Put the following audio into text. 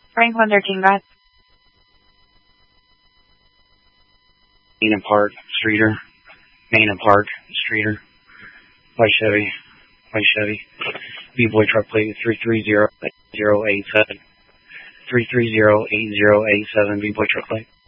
Franklin 13 Got. Main and Park, Streeter. Main and Park, Streeter. White Chevy. B-Boy truck plate 330-8087. 330-8087, B-Boy truck plate.